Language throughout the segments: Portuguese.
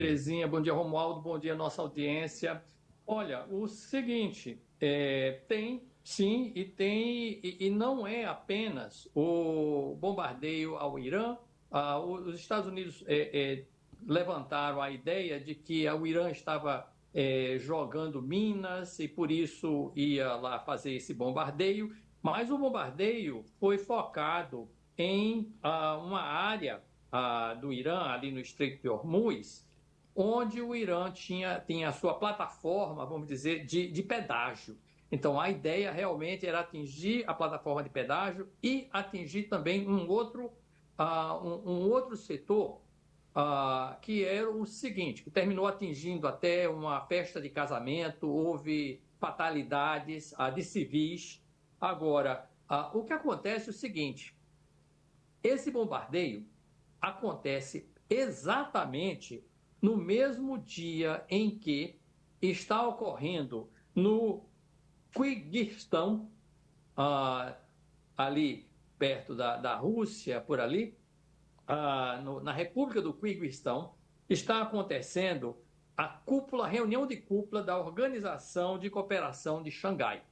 Terezinha, bom dia, Romualdo, bom dia, nossa audiência. Olha, o seguinte, tem sim, e não é apenas o bombardeio ao Irã. Os Estados Unidos levantaram a ideia de que o Irã estava jogando minas e por isso ia lá fazer esse bombardeio, mas o bombardeio foi focado em uma área do Irã, ali no Estreito de Hormuz, onde o Irã tinha a sua plataforma, vamos dizer, de pedágio. Então, a ideia realmente era atingir a plataforma de pedágio e atingir também um outro setor, que era o seguinte, que terminou atingindo até uma festa de casamento, houve fatalidades de civis. Agora, o que acontece é o seguinte, esse bombardeio acontece exatamente no mesmo dia em que está ocorrendo no Quirguistão, ah, ali perto da Rússia, por ali, na República do Quirguistão, está acontecendo a reunião de cúpula da Organização de Cooperação de Xangai.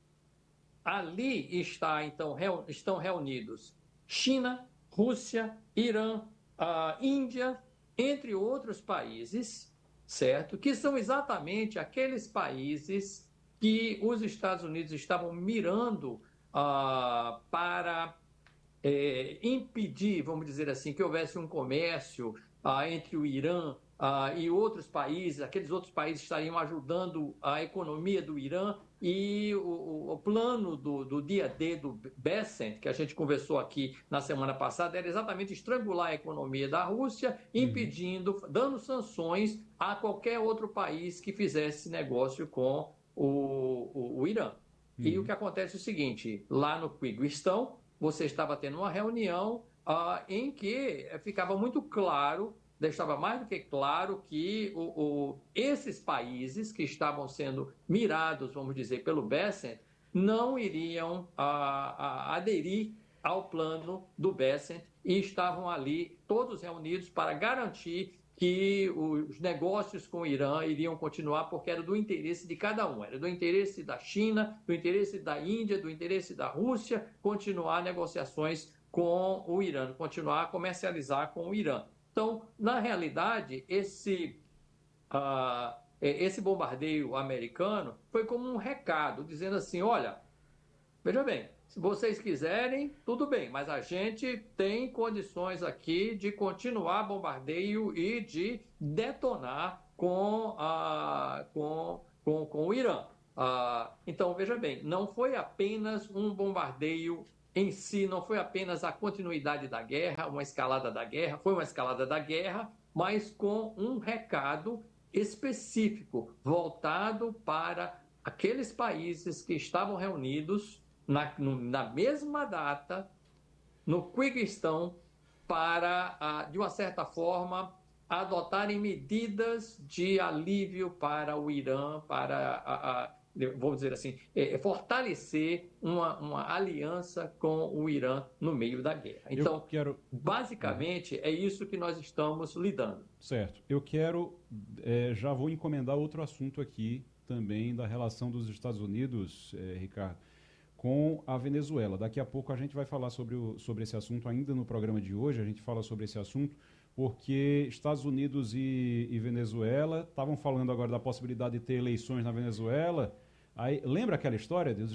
Ali estão reunidos China, Rússia, Irã, Índia, entre outros países, certo? Que são exatamente aqueles países que os Estados Unidos estavam mirando para impedir, vamos dizer assim, que houvesse um comércio entre o Irã e outros países, aqueles outros países estariam ajudando a economia do Irã e o plano do dia D do Bessent, que a gente conversou aqui na semana passada, era exatamente estrangular a economia da Rússia, Uhum, impedindo, dando sanções a qualquer outro país que fizesse negócio com o Irã. E o que uhum. acontece é o seguinte, lá no Quirguistão, você estava tendo uma reunião em que ficava muito claro, deixava mais do que claro que esses países que estavam sendo mirados, vamos dizer, pelo Bessent, não iriam aderir ao plano do Bessent e estavam ali todos reunidos para garantir que os negócios com o Irã iriam continuar porque era do interesse de cada um, era do interesse da China, do interesse da Índia, do interesse da Rússia, continuar negociações com o Irã, continuar a comercializar com o Irã. Então, na realidade, esse bombardeio americano foi como um recado, dizendo assim: olha, veja bem, se vocês quiserem, tudo bem, mas a gente tem condições aqui de continuar bombardeio e de detonar com o Irã. Então, veja bem, não foi apenas um bombardeio em si, não foi apenas a continuidade da guerra, uma escalada da guerra, foi uma escalada da guerra, mas com um recado específico voltado para aqueles países que estavam reunidos na mesma data, no Quirguistão, para, de uma certa forma, adotarem medidas de alívio para o Irã, vamos dizer assim, fortalecer uma aliança com o Irã no meio da guerra. Eu Então, quero. Uhum. basicamente, é isso que nós estamos lidando. Certo. Eu quero. Já vou encomendar outro assunto aqui também da relação dos Estados Unidos, Ricardo, com a Venezuela. Daqui a pouco a gente vai falar sobre esse assunto ainda no programa de hoje. A gente fala sobre esse assunto porque Estados Unidos e Venezuela estavam falando agora da possibilidade de ter eleições na Venezuela. Aí, lembra aquela história dos